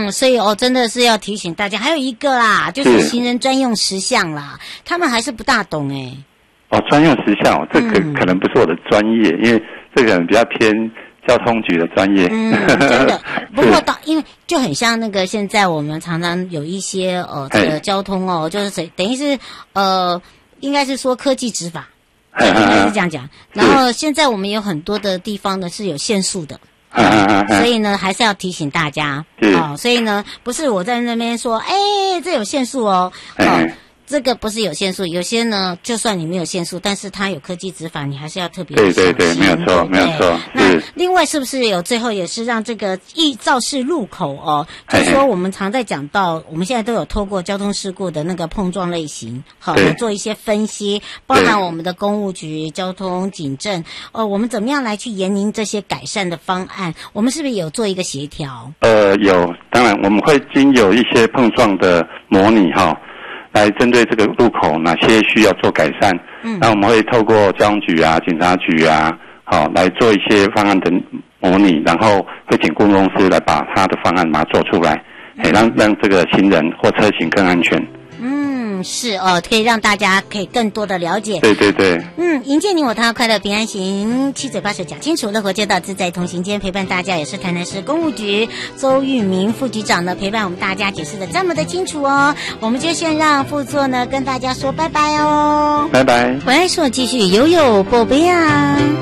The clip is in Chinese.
所以真的是要提醒大家，还有一个啦，就是行人专用石像啦，他们还是不大懂专用石像，这个可能不是我的专业，因为这个比较偏交通局的专业。 真的。不过因为就很像那个现在我们常常有一些这个交通就是等于是应该是说科技执法，应该是这样讲。然后现在我们有很多的地方呢是有限速的。所以呢，还是要提醒大家所以呢，不是我在那边说，这有限速这个不是有限速，有些呢，就算你没有限速，但是它有科技执法，你还是要特别小心。 对，没有错，没有错。 那另外是不是有最后也是让这个肇事路口就是说我们常在讲到，我们现在都有透过交通事故的那个碰撞类型，有做一些分析，包含我们的公务局、交通警政，我们怎么样来去研拟这些改善的方案？我们是不是有做一个协调？ 有，当然我们会经有一些碰撞的模拟来针对这个路口哪些需要做改善，那我们会透过交通局啊、警察局啊，来做一些方案的模拟，然后会请顾问公司来把他的方案把它做出来，让这个行人或车行更安全。 是可以让大家可以更多的了解。 对。 迎接你我他，快乐平安行，七嘴八舌讲清楚，乐活街道自在同行。今天陪伴大家也是台南市公务局周玉明副局长呢，陪伴我们大家解释的这么的清楚我们就先让副座呢跟大家说拜拜拜拜。 回来说继续悠悠宝贝啊。